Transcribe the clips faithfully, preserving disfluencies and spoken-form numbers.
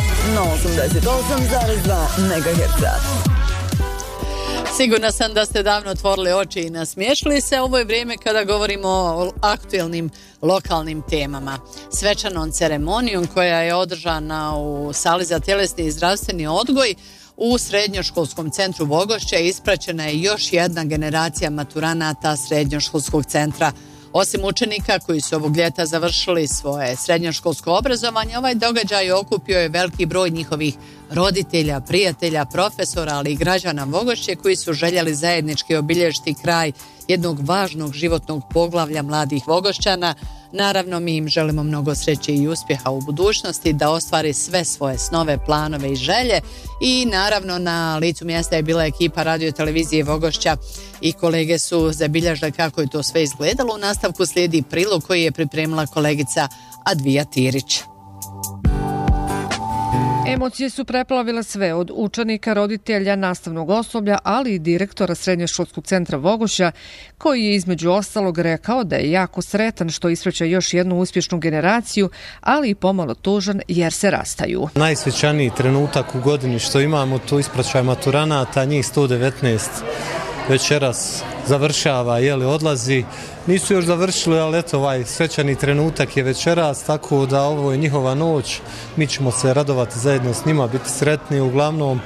na osamdeset osam zarez dva megaherca. Sigurna sam da ste davno otvorili oči i nasmiješili se. Ovo je vrijeme kada govorimo o aktuelnim lokalnim temama. Svečanom ceremonijom koja je održana u sali za tjelesni i zdravstveni odgoj u Srednjoškolskom centru Vogošća ispraćena je još jedna generacija maturanata Srednjoškolskog centra. Osim učenika koji su ovog ljeta završili svoje srednjoškolsko obrazovanje, ovaj događaj okupio je veliki broj njihovih roditelja, prijatelja, profesora, ali i građana Vogošće koji su željeli zajednički obilježiti kraj jednog važnog životnog poglavlja mladih Vogošćana. Naravno, mi im želimo mnogo sreće i uspjeha u budućnosti, da ostvari sve svoje snove, planove i želje. I naravno, na licu mjesta je bila ekipa radio televizije Vogošća i kolege su zabilježile kako je to sve izgledalo. U nastavku slijedi prilog koji je pripremila kolegica Advija Tirić. Emocije su preplavile sve od učenika, roditelja, nastavnog osoblja, ali i direktora Srednjoškolskog centra Vogošća, koji je između ostalog rekao da je jako sretan što ispraća još jednu uspješnu generaciju, ali i pomalo tužan jer se rastaju. Najsvećaniji trenutak u godini što imamo, to ispraćaj maturanata, njih sto devetnaest večeras završava, jeli, odlazi. Nisu još završili, ali eto, ovaj svečani trenutak je večeras, tako da ovo je njihova noć. Mi ćemo se radovati zajedno s njima, biti sretni. Uglavnom,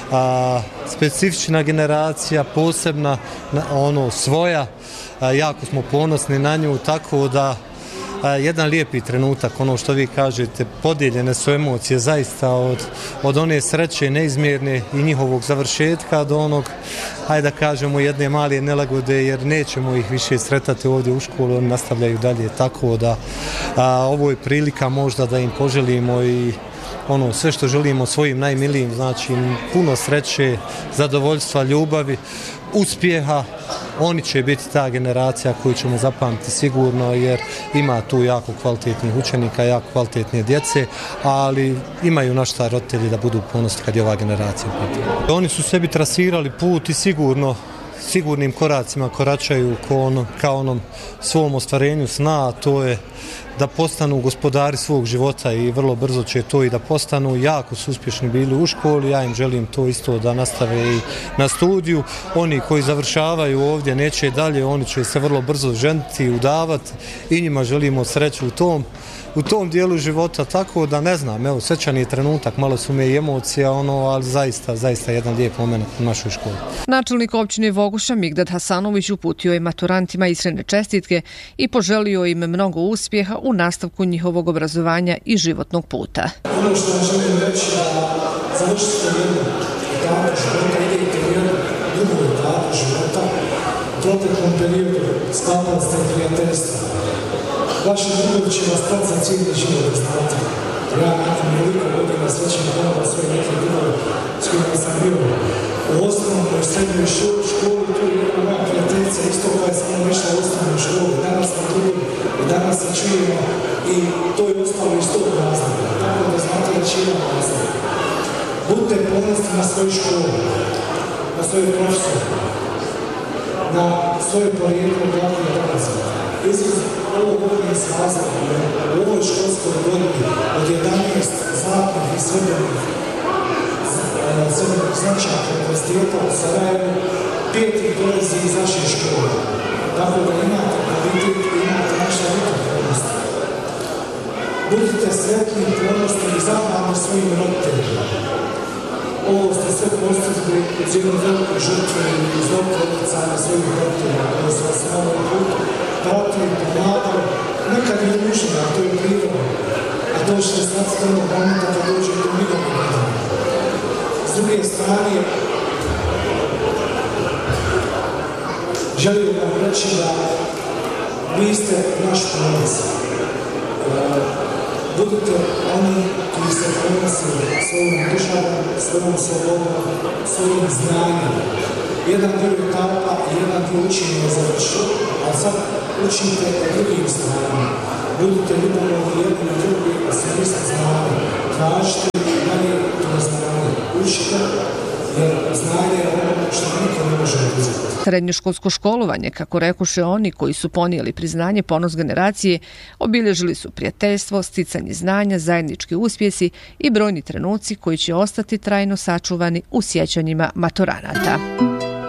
a, specifična generacija, posebna, ono, svoja, a, jako smo ponosni na nju, tako da a, jedan lijepi trenutak, ono što vi kažete, podijeljene su emocije zaista od, od one sreće neizmjerne i njihovog završetka do onog, hajde da kažemo, jedne male nelagode, jer nećemo ih više sretati ovdje u školu, oni nastavljaju dalje, tako da a, ovo je prilika možda da im poželimo i ono sve što želimo svojim najmilijim, znači puno sreće, zadovoljstva, ljubavi, uspjeha. Oni će biti ta generacija koju ćemo zapamtiti sigurno, jer ima tu jako kvalitetnih učenika, jako kvalitetne djece, ali imaju na šta roditelji da budu ponosni kad je ova generacija. Oni su sebi trasirali put i sigurno sigurnim koracima koračaju ka onom, ka onom svom ostvarenju sna, a to je da postanu gospodari svog života i vrlo brzo će to i da postanu. Jako su uspješni bili u školi, ja im želim to isto da nastave i na studiju. Oni koji završavaju ovdje neće dalje, oni će se vrlo brzo ženiti i udavati i njima želimo sreću u tom u tom dijelu života, tako da ne znam, evo, svečan je trenutak, malo su me i emocija, ono, ali zaista, zaista jedan lijep moment u našoj školi. Načelnik općine Vogošća Migdad Hasanović uputio je maturantima iskrene čestitke i poželio im mnogo uspjeha u nastavku njihovog obrazovanja i životnog puta. Ono što vam želim reći da završite jednu etapu života, idete u jednu drugu etapu života, u proteklom periodu sklapali ste prijateljstva. Vaši drugovi će vas stati za cijeli život, znate. Ja nakon veliko godina srećem ponovno svoje neke drugovi s kojima sam bio u osnovnom i srednjoj školi. Tu je jedna moja prijateljica, isto koja je samo išla u osnovnoj školi. Danas smo drugi i danas se čujemo i to je ostalo iz tog razloga. Tako da znate da će jedan razlog. Budite ponosni na svoju školu, na svoje profesore, na svoje porijeklo glavne obraze. Izraz ovo godine se razlika u ovoj školskoj godini od jedanaest zlatnih i srebrnih značaka univerziteta u Sarajevu, pet ih dolazi iz naše škole. Tako da imate kvalitet i imate naša odgovornost. Budite sretni, ponosni i zahvalni svojim roditeljima. Ovo ste sve postigli uz jednu veliku žrtvu i uz veliko odricanje svojih roditelja koji su vas na ovom putu pratili, pomagali. Nekad je nužno, a to je prirodno. A to ćete znati tamo momenta kad dođe do mirovnog godina. S druge strane, želim vam reći da vi ste naš ponos. Budite oni koji se ponosili svojom državom, svojom slobodom, svojim znanjem. Jedan dio etapa i jedan dio učenja je završio, a sad učite o drugim stvarima. Budite ljubavni jedni na drugi, a se niste znali. Tražite dalje to znanje. Učite jer znanje je ono što niko ne može oduzeti. Srednjoškolsko školovanje, kako rekuše oni koji su ponijeli priznanje Ponos generacije, obilježili su prijateljstvo, sticanje znanja, zajednički uspjesi i brojni trenuci koji će ostati trajno sačuvani u sjećanjima maturanata.